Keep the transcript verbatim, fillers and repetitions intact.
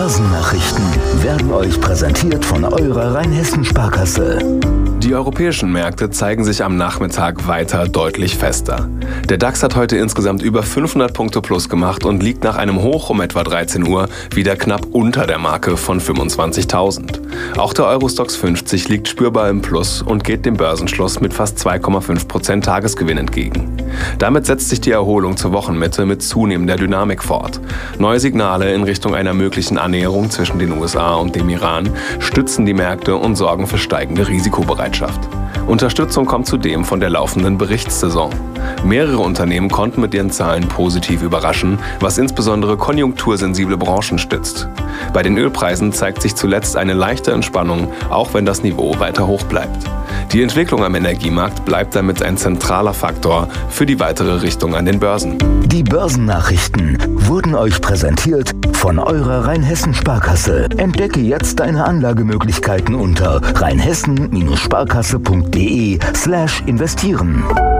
Börsennachrichten werden euch präsentiert von eurer Rheinhessen-Sparkasse. Die europäischen Märkte zeigen sich am Nachmittag weiter deutlich fester. Der DAX hat heute insgesamt über fünfhundert Punkte plus gemacht und liegt nach einem Hoch um etwa dreizehn Uhr wieder knapp unter der Marke von fünfundzwanzigtausend. Auch der Eurostoxx fünfzig liegt spürbar im Plus und geht dem Börsenschluss mit fast zwei Komma fünf Prozent Tagesgewinn entgegen. Damit setzt sich die Erholung zur Wochenmitte mit zunehmender Dynamik fort. Neue Signale in Richtung einer möglichen Annäherung zwischen den U S A und dem Iran stützen die Märkte und sorgen für steigende Risikobereitschaft. Unterstützung kommt zudem von der laufenden Berichtssaison. Mehrere Unternehmen konnten mit ihren Zahlen positiv überraschen, was insbesondere konjunktursensible Branchen stützt. Bei den Ölpreisen zeigt sich zuletzt eine leichte Entspannung, auch wenn das Niveau weiter hoch bleibt. Die Entwicklung am Energiemarkt bleibt damit ein zentraler Faktor für die weitere Richtung an den Börsen. Die Börsennachrichten wurden euch präsentiert von eurer Rheinhessen-Sparkasse. Entdecke jetzt deine Anlagemöglichkeiten unter rheinhessen Sparkasse punkt de slash investieren.